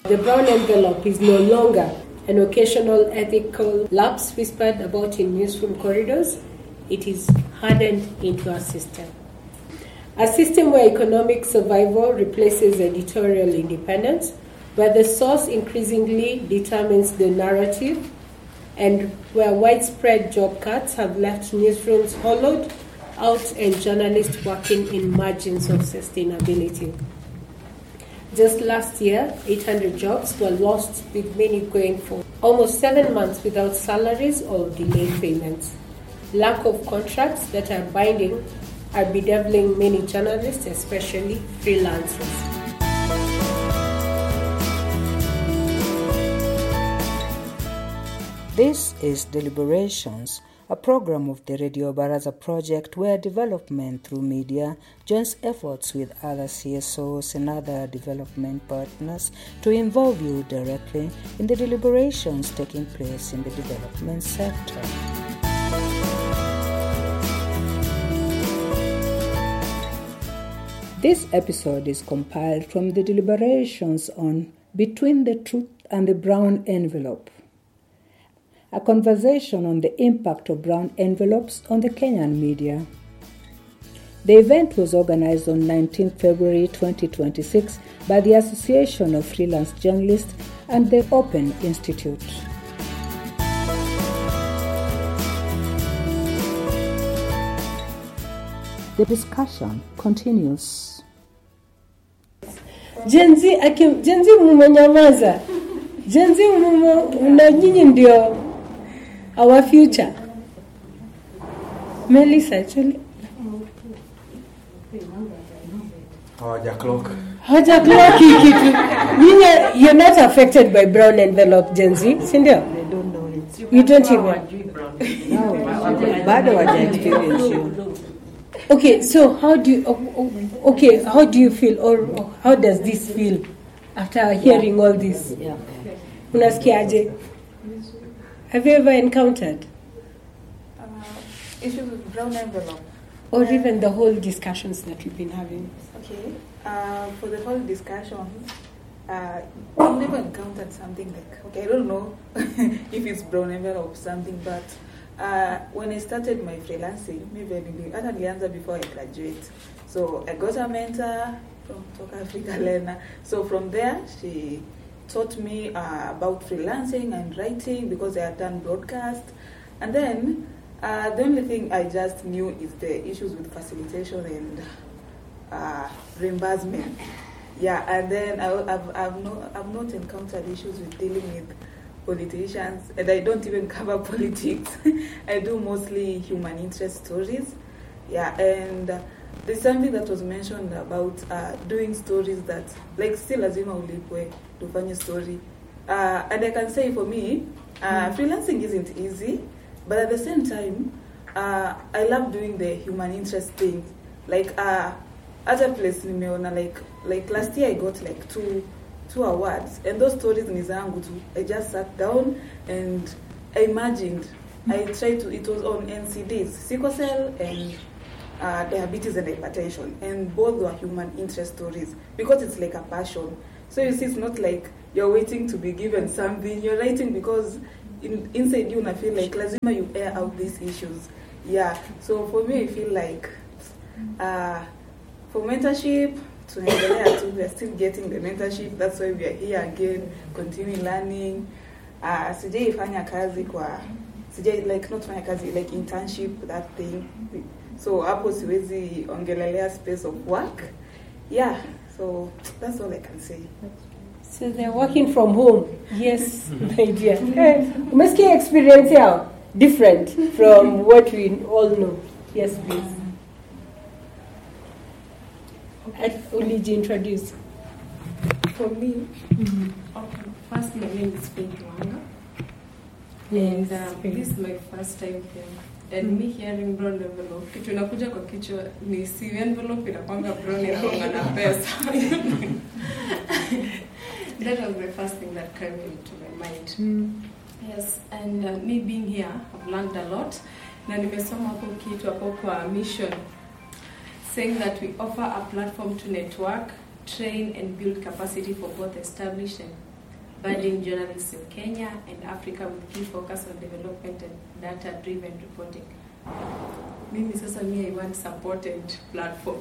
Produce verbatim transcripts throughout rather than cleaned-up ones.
The brown envelope is no longer an occasional ethical lapse whispered about in newsroom corridors. It is hardened into a system. A system where economic survival replaces editorial independence, where the source increasingly determines the narrative, and where widespread job cuts have left newsrooms hollowed out and journalists working in margins of sustainability. Just last year, eight hundred jobs were lost, with many going for almost seven months without salaries or delayed payments. Lack of contracts that are binding are bedeviling many journalists, especially freelancers. This is Deliberations, a program of the Radio Baraza project where development through media joins efforts with other C S Os and other development partners to involve you directly in the deliberations taking place in the development sector. This episode is compiled from the deliberations on Between the Truth and the Brown Envelope, a conversation on the impact of brown envelopes on the Kenyan media. The event was organized on nineteenth February twenty twenty-six by the Association of Freelance Journalists and the Open Institute. The discussion continues. Gen Z, akim, Gen Z mmenyamaza. Gen Z mna nyinyi ndio our future. Melissa, actually. Hawaja clock. Hawaja clock kitu. Nyinyi, you're not affected by brown envelope, Gen Z, si ndio? They don't know it. You don't even. No, bado waja experience you. Okay, so how do you, okay, how do you feel, or how does this feel after hearing all this? Yeah. Unasikiaje? Have you ever encountered? Uh, issues with brown envelope? Or yeah. Even the whole discussions that we've been having? Okay, uh, for the whole discussion, uh, I've never encountered something like, okay, I don't know if it's brown envelope or something, but Uh, when I started my freelancing, maybe I nilianza before I graduate. So I got a mentor from Toka Africa Lena. So from there, she taught me uh, about freelancing and writing because I had done broadcast. And then uh, the only thing I just knew is the issues with facilitation and uh, reimbursement. Yeah, and then I, I've, I've, no, I've not encountered issues with dealing with politicians, and I don't even cover politics. I do mostly human interest stories. Yeah, and uh, there's something that was mentioned about uh, doing stories that, like, still lazima ulipwe tufanye story. Uh, and I can say for me, uh, mm. freelancing isn't easy, but at the same time, uh, I love doing the human interest things. Like, uh, other place nimeona, like, like last year I got like two two awards, and those stories ni zangu tu. I just sat down and I imagined. I tried to, it was on N C Ds, sickle cell and uh, diabetes and hypertension, and both were human interest stories because it's like a passion. So you see, it's not like you're waiting to be given something. You're writing because in, inside you, I feel like lazima you air out these issues. Yeah. So for me, I feel like uh, for mentorship, we are still getting the mentorship. That's why we are here again, continue learning. Uh, sijai fanya kazi kwa, sijai like not fanya kazi, like internship, that thing. So hapo siwezi ongelelea space of work. Yeah, so that's all I can say. So they're working from home. Yes, my dear. Umesikia experience yao different from what we all know. Yes, please. Uliji introduce. For me, mm-hmm. okay, first my name is Faith Wanga. Yes, and uh, this is my first time here. And mm-hmm. me hearing brown envelope, kitu inakuja kwa kichwa ni si envelope inakwanga brown inakwanga na pesa. That was the first thing that came into my mind. Mm. Yes, and uh, me being here, I've learned a lot. Na nimesoma hapo kitu hapo kwa mission, saying that we offer a platform to network, train and build capacity for both established and budding journalists in Kenya and Africa with key focus on development and data-driven reporting. Mimi sasa mi I want supported platform.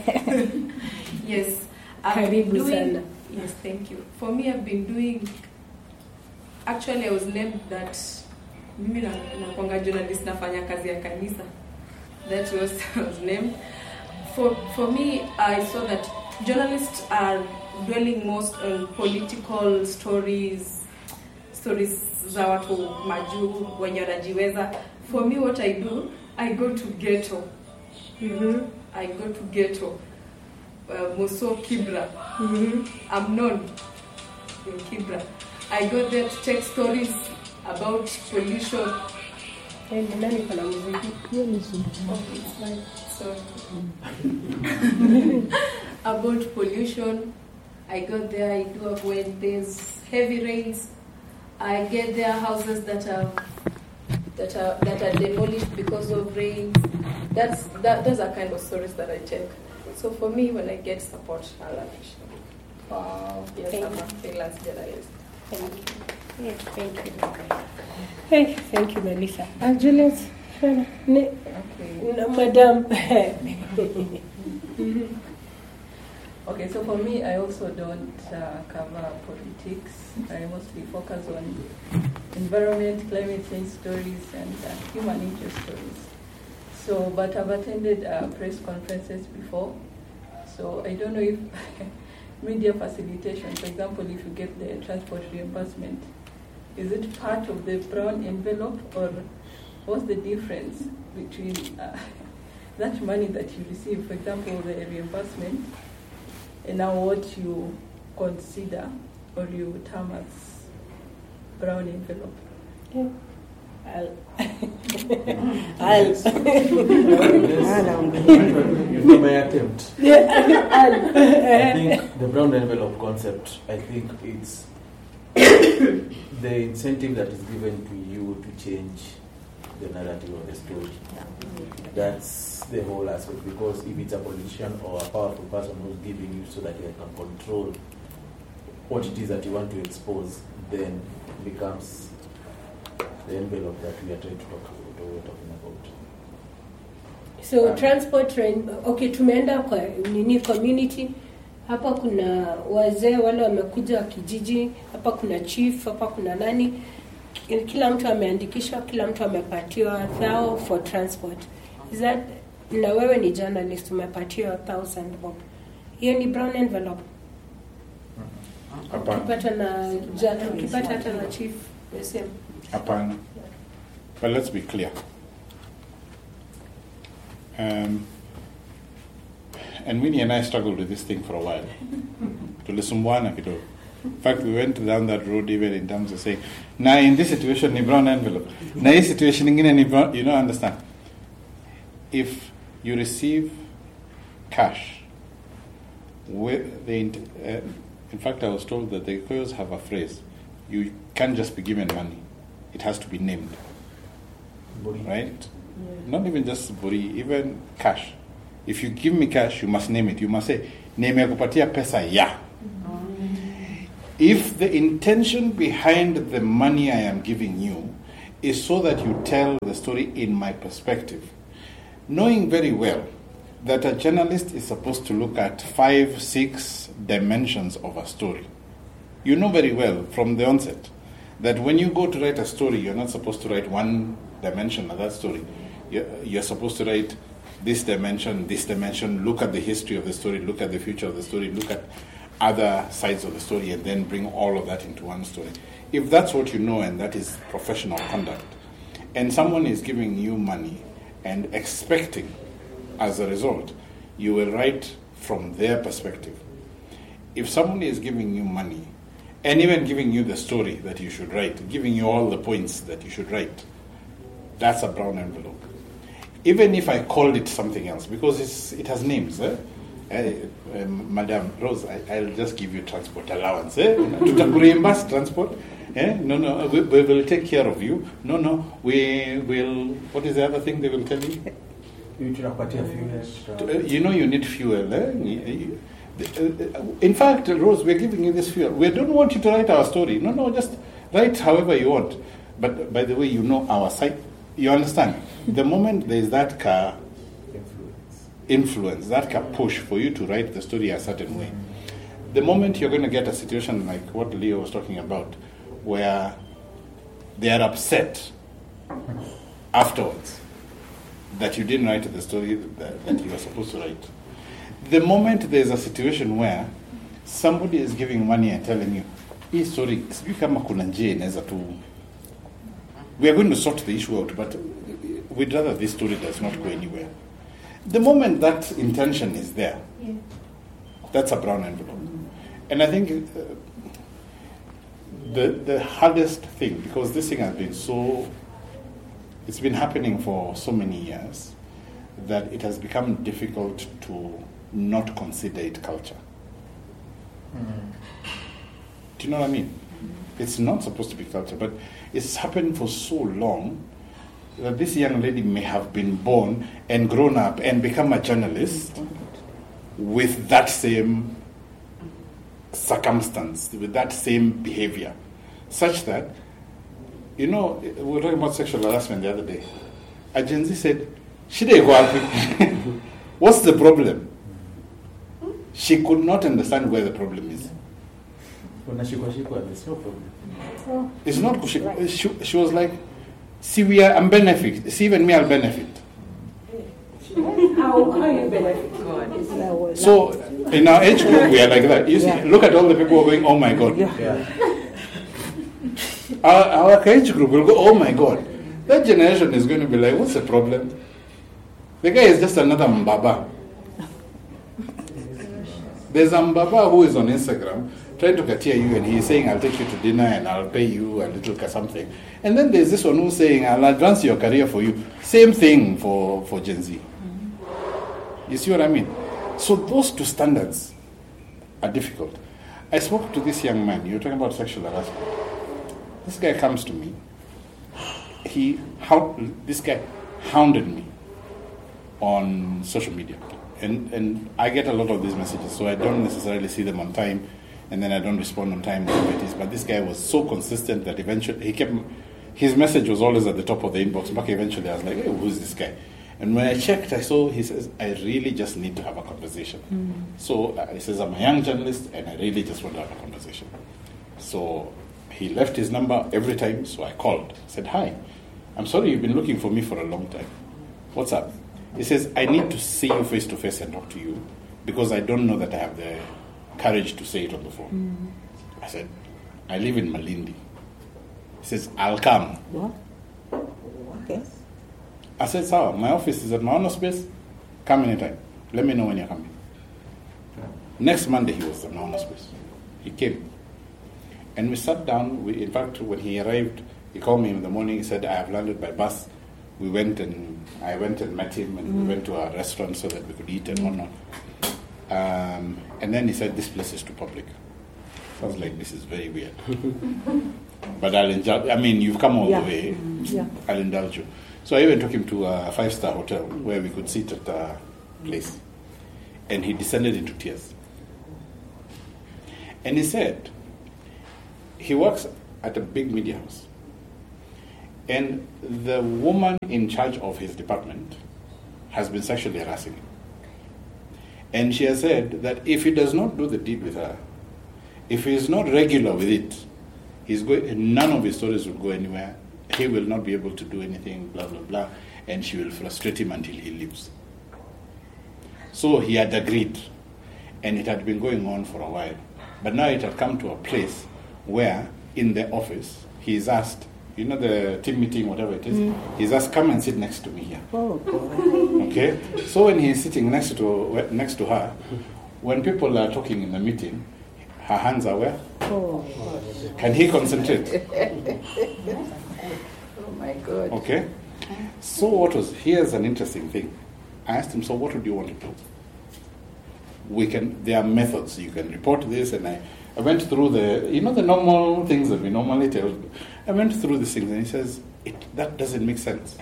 Yes, I've been Karibu sana. doing. Yes, thank you. For me, I've been doing. Actually, I was named that. Mimi na nakwanga journalist nafanya kazi ya kanisa. That was I was named. For for me, I saw that journalists are dwelling most on political stories, stories za watu majuu wenye wanajiweza. For me, what I do, I go to ghetto. Mm-hmm. I go to ghetto. Uh, Moso Kibra. Mm-hmm. I'm known in Kibra. I go there to take stories about pollution. And nani kuna muziki? Okay, it's fine. So, about pollution, I go there. I do it when there's heavy rains. I get there houses that are that are that are demolished because of rain. That's that. Those are kind of stories that I take. So for me, when I get support, I'll appreciate it. Wow. Yes, Thank I'm you. a freelance journalist. Thank you. Yes, thank you. Thank you, thank you, Melissa. And Juliet, ne, Okay. no, Madam. Okay, so for me, I also don't uh, cover politics. I mostly focus on environment, climate change stories, and uh, human interest stories. So, but I've attended uh, press conferences before. So I don't know if media facilitation, for example, if you get the transport reimbursement, is it part of the brown envelope, or what's the difference between uh, that money that you receive, for example, the reimbursement, and now what you consider or you term as brown envelope? Yeah. I'll. I'll. You know my attempt. Yeah, I'll. I think the brown envelope concept, I think it's the incentive that is given to you to change the narrative of the story. That's the whole aspect, because if it's a politician or a powerful person who's giving you so that you can control what it is that you want to expose, then becomes the envelope that we are trying to talk about or we're talking about. So Um, transport train, okay, tumeenda kwa nini community. Hapa kuna wazee wale wamekuja wa kijiji, hapa kuna chief, hapa kuna nani. Kila mtu ameandikishwa, kila mtu amepatiwa thao for transport. Is that, na wewe ni journalist umepatiwa thousand bob. Hiyo ni brown envelope. Hapana. Ukipata na ja- ukipata hata na chief the same. Hapana. But let's be clear. Um, and Winnie and I struggled with this thing for a while. Tulisumbuana kidogo. In fact, we went down that road even in terms of saying, now in this situation, ni brown envelope. Na hii situation ingine ni brown, you don't understand. If you receive cash, with the, int- uh, in fact, I was told that the Koyos have a phrase, you can't just be given money. It has to be named, right? Not even just buri, even cash. If you give me cash, you must name it. You must say, nimekupatia pesa ya. If the intention behind the money I am giving you is so that you tell the story in my perspective, knowing very well that a journalist is supposed to look at five, six dimensions of a story. You know very well from the onset that when you go to write a story, you're not supposed to write one dimension of that story. You're, you're supposed to write this dimension, this dimension, look at the history of the story, look at the future of the story, look at other sides of the story, and then bring all of that into one story. If that's what you know and that is professional conduct, and someone is giving you money and expecting, as a result, you will write from their perspective. If someone is giving you money, and even giving you the story that you should write, giving you all the points that you should write, that's a brown envelope. Even if I called it something else, because it's, it has names. Eh? Eh, uh, Madam Rose, I, I'll just give you transport allowance. Eh? Tutakureimburse transport. Eh? No, no, we, we will take care of you. No, no, we will. What is the other thing they will tell you? You tunapatia fuel. Uh, You know you need fuel. Eh? The, uh, in fact, Rose, we're giving you this fuel. We don't want you to write our story. No, no, just write however you want. But by the way, you know our site. You understand? The moment there is that car influence, influence, that car push for you to write the story a certain way, the moment you're going to get a situation like what Leo was talking about, where they are upset afterwards that you didn't write the story that, that you were supposed to write. The moment there's a situation where somebody is giving money and telling you, hii story, sijui kama kuna njia inaweza tu, we are going to sort the issue out, but we'd rather this story does not go anywhere. The moment that intention is there, yeah. That's a brown envelope. And I think uh, the the hardest thing, because this thing has been so, it's been happening for so many years, that it has become difficult to not consider it culture. Mm-hmm. Do you know what I mean? Mm-hmm. It's not supposed to be culture, but it's happened for so long that this young lady may have been born and grown up and become a journalist with that same circumstance, with that same behavior, such that, you know, we were talking about sexual harassment the other day. A Gen Z said, "Shida iko wapi?" What's the problem? She could not understand where the problem is. There's no problem. It's not, she, she, she was like, see, we are, I'm benefit. See, even me, I'll benefit. How, how you benefit? So, in our age group, we are like that. You see, yeah. Look at all the people who are going, oh my God. Yeah. Our, our age group will go, oh my God. That generation is going to be like, what's the problem? The guy is just another mbaba. There's a mbaba who is on Instagram trying to katia you, and he's saying, I'll take you to dinner and I'll pay you a little something. And then there's this one who's saying, I'll advance your career for you. Same thing for, for Gen Z. Mm-hmm. You see what I mean? So those two standards are difficult. I spoke to this young man. You're talking about sexual harassment. This guy comes to me. He, how, this guy hounded me on social media. And, and I get a lot of these messages, so I don't necessarily see them on time, and then I don't respond on time, whatever it is. But this guy was so consistent that eventually he kept, his message was always at the top of the inbox. But eventually I was like, hey, who's this guy? And when I checked, I saw, he says, I really just need to have a conversation. Mm. So uh, he says, I'm a young journalist, and I really just want to have a conversation. So he left his number every time, so I called. I said, hi, I'm sorry you've been looking for me for a long time. What's up? He says, I need to see you face to face and talk to you because I don't know that I have the courage to say it on the phone. Mm. I said, I live in Malindi. He says, I'll come. What? Okay. I said, Sawa, my office is at Maono Space. Come anytime. Let me know when you're coming. Next Monday, he was at Maono Space. He came. And we sat down. We, in fact, when he arrived, he called me in the morning. He said, I have landed by bus. We went and I went and met him, and mm. we went to a restaurant so that we could eat and whatnot. Um, and then he said, this place is too public. I was like, this is very weird. But I'll indulge. I mean, you've come all yeah. the way. Yeah. I'll indulge you. So I even took him to a five-star hotel where we could sit at a place. And he descended into tears. And he said, he works at a big media house. And the woman in charge of his department has been sexually harassing him. And she has said that if he does not do the deed with her, if he is not regular with it, he's going, none of his stories will go anywhere. He will not be able to do anything, blah, blah, blah. And she will frustrate him until he leaves. So he had agreed. And it had been going on for a while. But now it had come to a place where, in the office, he is asked, you know, the team meeting, whatever it is, mm. he's asked, come and sit next to me here. Oh, boy. Okay? So when he's sitting next to next to her, when people are talking in the meeting, her hands are where? Oh, can he concentrate? Oh, my God. Okay? So what was, here's an interesting thing. I asked him, so what would you want to do? We can, there are methods. You can report this, and I, I went through the, you know, the normal things that we normally tell. I went through these things, and he says, it, that doesn't make sense.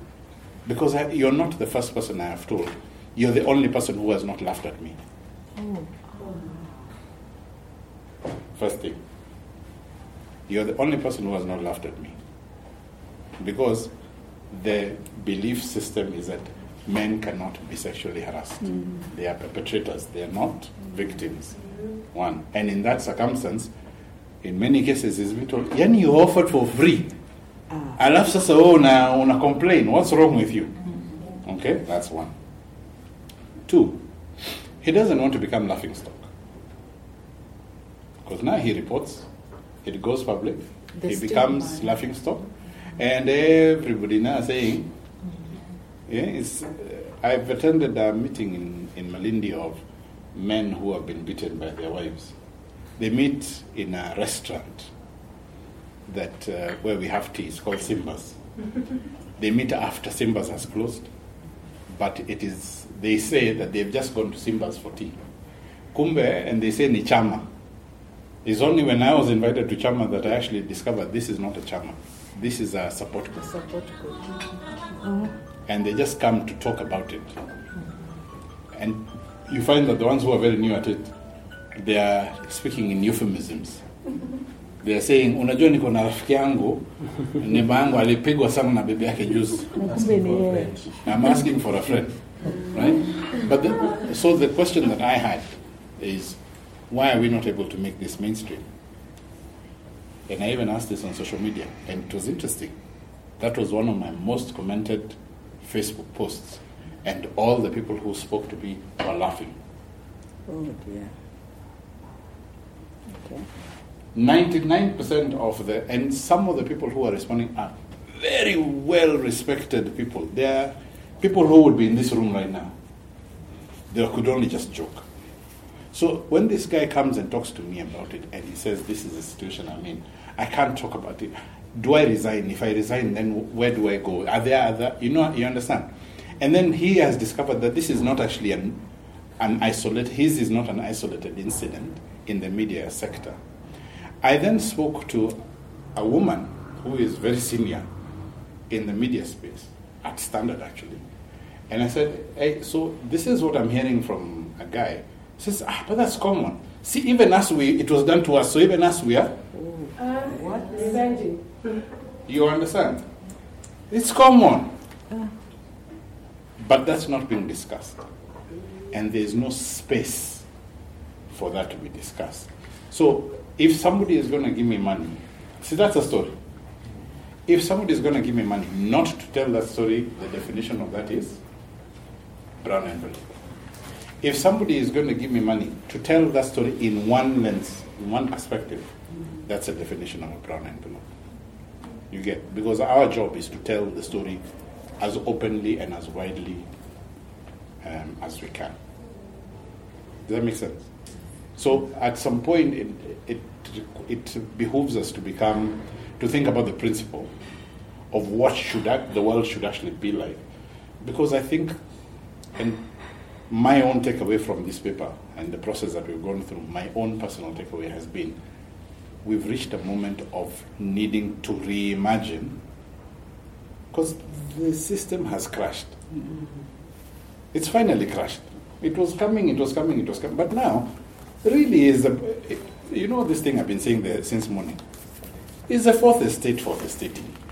Because I, you're not the first person I have told. You're the only person who has not laughed at me. Oh. First thing. You're the only person who has not laughed at me. Because the belief system is that men cannot be sexually harassed. Mm-hmm. They are perpetrators. They are not victims. Mm-hmm. One. And in that circumstance, in many cases, it's been told, yani you offered for free. Ah. Alafu sasa wewe una, una complain. What's wrong with you? Mm-hmm. Okay, that's one. Two, he doesn't want to become laughingstock. Because now he reports, it goes public, the he becomes laughingstock, and everybody now saying, yeah, it's, uh, I've attended a meeting in, in Malindi of men who have been beaten by their wives. They meet in a restaurant that uh, where we have tea. It's called Simba's. They meet after Simba's has closed, but it is. They say that they've just gone to Simba's for tea. Kumbe, and they say ni chama. It's only when I was invited to chama that I actually discovered this is not a chama. This is a support group. Support group. Mm-hmm. And they just come to talk about it. And you find that the ones who are very new at it, they are speaking in euphemisms. They are saying, unajua niko na rafiki yangu, neighbor yangu alipigwa sana na bibi yake juzi. I'm asking for a friend. Right? But the, so the question that I had is, why are we not able to make this mainstream? And I even asked this on social media, and it was interesting. That was one of my most commented Facebook posts, and all the people who spoke to me were laughing. Oh dear. Okay. ninety-nine percent of the, and some of the people who are responding are very well respected people. They are people who would be in this room right now. They could only just joke. So when this guy comes and talks to me about it, and he says, this is the situation I'm in, I can't talk about it. Do I resign? If I resign, then where do I go? Are there other, you know, you understand? And then he has discovered that this is not actually an, an isolated, his is not an isolated incident in the media sector. I then spoke to a woman who is very senior in the media space, at Standard actually. And I said, hey, so this is what I'm hearing from a guy. He says, ah, but that's common. See, even us, we, it was done to us, so even us, we are. Uh, what? Revenging. You understand? It's common. But that's not being discussed. And there's no space for that to be discussed. So if somebody is going to give me money, see, that's a story. If somebody is going to give me money not to tell that story, the definition of that is brown envelope. If somebody is going to give me money to tell that story in one lens, in one perspective, that's a definition of a brown envelope. You get? Because our job is to tell the story as openly and as widely um, as we can. Does that make sense? So at some point, it, it, it behooves us to become, to think about the principle of what should act, the world should actually be like. Because I think, and my own takeaway from this paper and the process that we've gone through, my own personal takeaway has been, we've reached a moment of needing to reimagine, because the system has crashed. Mm-hmm. It's finally crashed. It was coming, it was coming, it was coming. But now, really is, a, you know this thing I've been saying there since morning, is the fourth estate, fourth estating.